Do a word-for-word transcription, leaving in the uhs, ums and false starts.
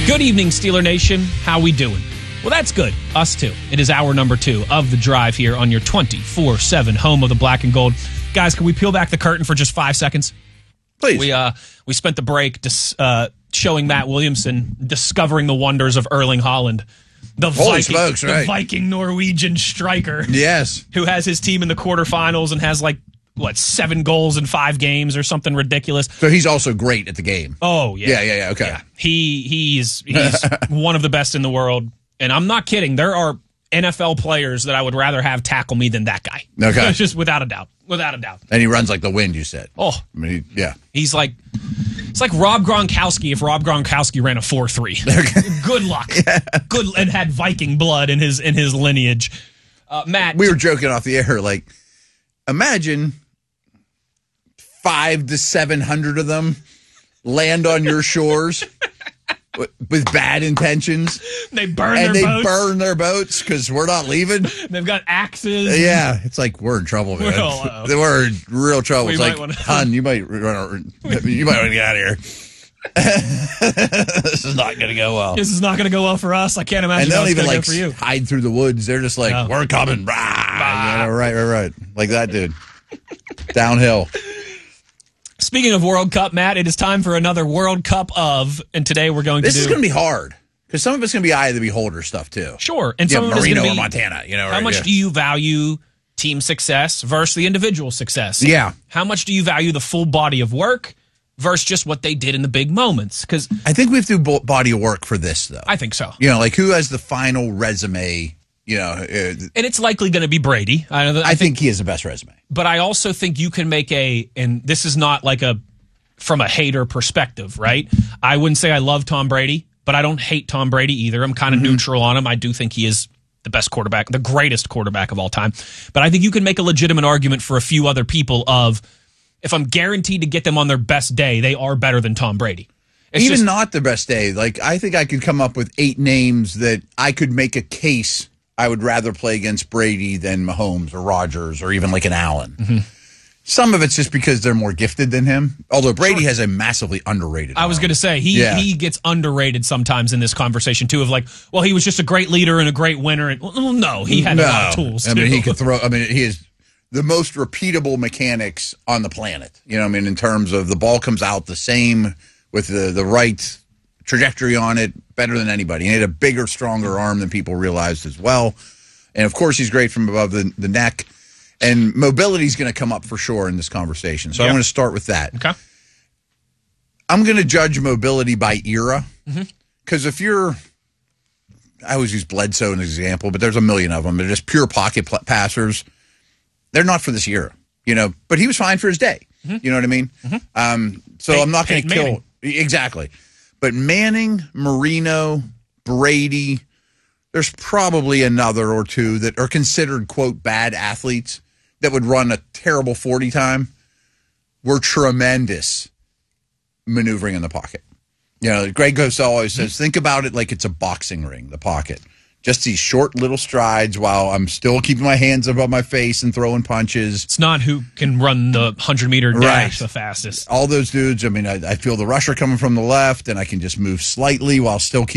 Good evening, Steeler Nation. How we doing? Well, that's good. Us too. It is hour number two of The Drive here on your twenty-four seven home of the black and gold. Guys, can we peel back the curtain for just five seconds? Please. We uh we spent the break dis- uh, showing Matt Williamson discovering the wonders of Erling Haaland. The Holy Viking, smokes, the right. Viking Norwegian striker. Yes. Who has his team in the quarterfinals and has like, what, seven goals in five games or something ridiculous. So he's also great at the game. Oh, yeah. Yeah, yeah, yeah. Okay. Yeah. He He's, he's one of the best in the world. And I'm not kidding. There are N F L players that I would rather have tackle me than that guy. Okay. Just without a doubt. Without a doubt. And he runs like the wind, you said. Oh. I mean, he, yeah. He's like, it's like Rob Gronkowski if Rob Gronkowski ran a four three. Good luck. Yeah. Good, and had Viking blood in his in his lineage. Uh, Matt. We were joking off the air, like, imagine five to seven hundred of them land on your shores with bad intentions. They burn and their they boats. burn their boats because we're not leaving. They've got axes. Yeah, it's like we're in trouble, man. Well, uh, we're in real trouble. we It's might like, wanna- hon, you might run. You might want to get out of here. This is not going to go well. This is not going to go well for us. I can't imagine And how they'll it's even going to like go for you. hide through the woods. They're just like, No. we're coming. Rah! You know, right, right, right. Like that dude. Downhill. Speaking of World Cup, Matt, it is time for another World Cup of, and today we're going This to do... is going to be hard because some of it's going to be eye of the beholder stuff too. Sure. And Yeah, some of it is Marino going or to be... Montana. You know, How right, much yeah. do you value team success versus the individual success? Yeah. How much do you value the full body of work versus just what they did in the big moments? Because I think we have to do bo- body of work for this though. I think so. You know, like who has the final resume? You know, uh, And it's likely going to be Brady. I, I, I think, think he has the best resume. but I also think you can make a, and this is not like a, from a hater perspective, right? I wouldn't say I love Tom Brady, but I don't hate Tom Brady either. I'm kind of Mm-hmm. neutral on him. I do think he is the best quarterback, the greatest quarterback of all time. But I think you can make a legitimate argument for a few other people of, if I'm guaranteed to get them on their best day, they are better than Tom Brady. It's Even just, not the best day. Like I think I could come up with eight names that I could make a case I would rather play against Brady than Mahomes or Rodgers or even like an Allen. Mm-hmm. Some of it's just because they're more gifted than him. Although Brady has a massively underrated I was arm. going to say, he Yeah. he gets underrated sometimes in this conversation, too, of like, well, he was just a great leader and a great winner. And, well, no, he had a lot of tools, I too. mean, he could throw. I mean, he is the most repeatable mechanics on the planet. You know, what I mean, in terms of the ball comes out the same with the the right trajectory on it, better than anybody. And he had a bigger, stronger arm than people realized as well. And of course, he's great from above the, the neck. And mobility is going to come up for sure in this conversation. So Yep. I'm going to start with that. Okay. I'm going to judge mobility by era. Mm-hmm. Because if you're, I always use Bledsoe as an example, but there's a million of them. They're just pure pocket pl- passers. They're not for this era, you know, but he was fine for his day. Mm-hmm. You know what I mean? Um, so Pey- I'm not going to Peyton kill. Exactly. But Manning, Marino, Brady, there's probably another or two that are considered, quote, bad athletes that would run a terrible forty time. Were tremendous maneuvering in the pocket. You know, Greg Cosell always says, think about it like it's a boxing ring, the pocket. Just these short little strides while I'm still keeping my hands above my face and throwing punches. It's not who can run the hundred-meter dash Right. the fastest. All those dudes, I mean, I, I feel the rusher coming from the left, and I can just move slightly while still keeping